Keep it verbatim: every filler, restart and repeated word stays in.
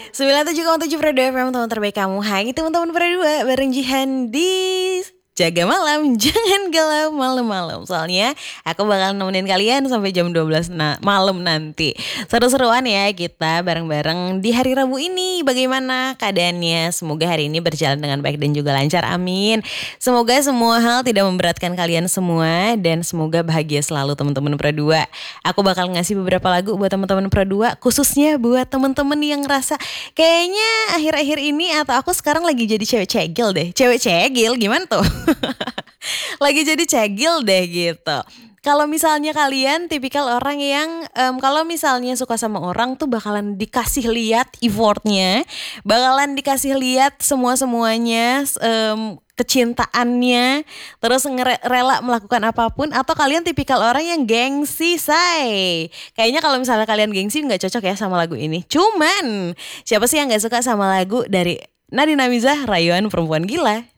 sembilan puluh tujuh koma tujuh Pro dua F M, teman terbaik kamu. Hai teman-teman Pro dua, bareng Jihan di Jaga Malam. Jangan galau malam-malam, soalnya aku bakal nemenin kalian sampai jam dua belas na- malam nanti. Seru-seruan ya kita bareng-bareng di hari Rabu ini. Bagaimana keadaannya? Semoga hari ini berjalan dengan baik dan juga lancar, amin. Semoga semua hal tidak memberatkan kalian semua, dan semoga bahagia selalu teman-teman Pro dua. Aku bakal ngasih beberapa lagu buat teman-teman Pro dua, khususnya buat teman-teman yang ngerasa kayaknya akhir-akhir ini atau aku sekarang lagi jadi cewek cegil deh. Cewek cegil gimana tuh? Lagi jadi cegil deh gitu. Kalau misalnya kalian tipikal orang yang um, kalau misalnya suka sama orang tuh bakalan dikasih lihat effortnya, bakalan dikasih lihat semua-semuanya, um, kecintaannya, terus ngere- rela melakukan apapun. Atau kalian tipikal orang yang gengsi, say. Kayaknya kalau misalnya kalian gengsi nggak cocok ya sama lagu ini. Cuman siapa sih yang nggak suka sama lagu dari Nadine Amizah, Rayuan Perempuan Gila?